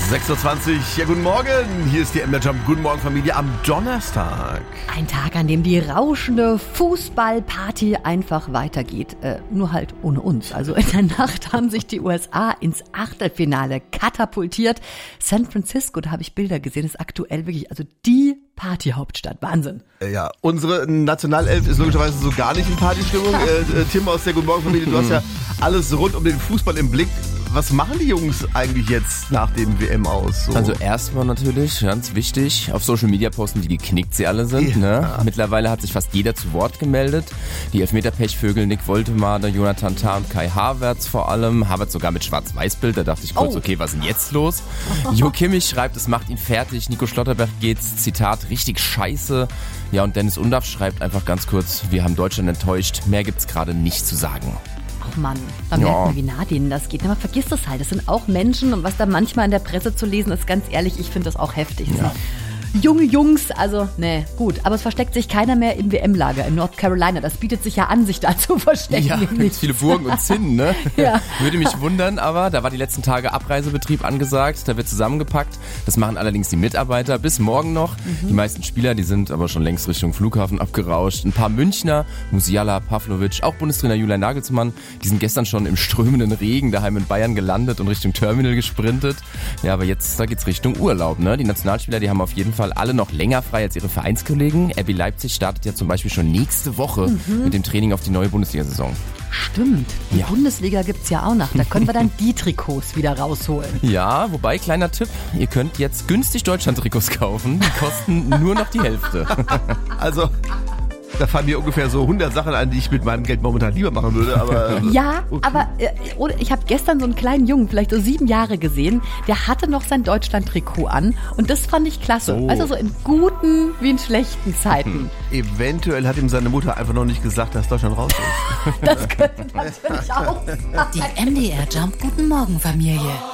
6.20 Uhr, ja guten Morgen, hier ist die MDR Jump. Guten Morgen Familie am Donnerstag. Ein Tag, an dem die rauschende Fußballparty einfach weitergeht. Nur halt ohne uns. Also in der Nacht haben sich die USA ins Achtelfinale katapultiert. San Francisco, da habe ich Bilder gesehen, ist aktuell wirklich also die Partyhauptstadt. Wahnsinn. Ja, unsere Nationalelf ist logischerweise so gar nicht in Partystimmung. Tim aus der Guten Morgen Familie, du hast ja alles rund um den Fußball im Blick. Was machen die Jungs eigentlich jetzt nach dem WM aus? So? Also erstmal natürlich, ganz wichtig, auf Social Media posten, wie geknickt sie alle sind. Ja. Ne? Mittlerweile hat sich fast jeder zu Wort gemeldet. Die Elfmeter-Pechvögel Nick Woltemade, Jonathan Tah und Kai Havertz vor allem. Havertz sogar mit Schwarz-Weiß-Bild, da dachte ich kurz, okay, was ist denn jetzt los? Jo Kimmich schreibt, es macht ihn fertig. Nico Schlotterberg geht's, Zitat, richtig scheiße. Ja, und Dennis Undaff schreibt einfach ganz kurz, wir haben Deutschland enttäuscht, mehr gibt's gerade nicht zu sagen. Ach Mann, da merkt man, wie nah denen das geht. Aber vergiss das halt, das sind auch Menschen und was da manchmal in der Presse zu lesen ist, ganz ehrlich, ich finde das auch heftig. Ja. Junge Jungs, also, nee, gut. Aber es versteckt sich keiner mehr im WM-Lager in North Carolina. Das bietet sich ja an, sich da zu verstecken. Ja, ganz viele Burgen und Zinnen, ne? Ja. Würde mich wundern, aber da war die letzten Tage Abreisebetrieb angesagt. Da wird zusammengepackt. Das machen allerdings die Mitarbeiter bis morgen noch. Die meisten Spieler, die sind aber schon längst Richtung Flughafen abgerauscht. Ein paar Münchner, Musiala, Pavlovic, auch Bundestrainer Julian Nagelsmann, die sind gestern schon im strömenden Regen daheim in Bayern gelandet und Richtung Terminal gesprintet. Ja, aber jetzt, da geht's Richtung Urlaub, ne? Die Nationalspieler, die haben auf jeden Fall alle noch länger frei als ihre Vereinskollegen. RB Leipzig startet ja zum Beispiel schon nächste Woche mit dem Training auf die neue Bundesliga-Saison. Stimmt, die Bundesliga gibt's ja auch noch. Da können wir dann die Trikots wieder rausholen. Ja, wobei, kleiner Tipp, ihr könnt jetzt günstig Deutschland-Trikots kaufen. Die kosten nur noch die Hälfte. Also, da fallen mir ungefähr so 100 Sachen ein, die ich mit meinem Geld momentan lieber machen würde. Aber ja, okay. aber ich habe gestern so einen kleinen Jungen, vielleicht so 7 Jahre gesehen, der hatte noch sein Deutschland-Trikot an und das fand ich klasse. Oh. Also so in guten wie in schlechten Zeiten. Eventuell hat ihm seine Mutter einfach noch nicht gesagt, dass Deutschland raus ist. Das könnte natürlich auch sein. Die MDR Jump Guten Morgen Familie.